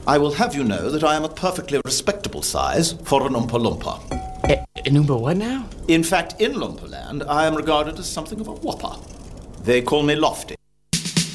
I will have you know that I am a perfectly respectable size for an Oompa Loompa. An Oompa what now? In fact, in Loompa Land, I am regarded as something of a whopper. They call me Lofty.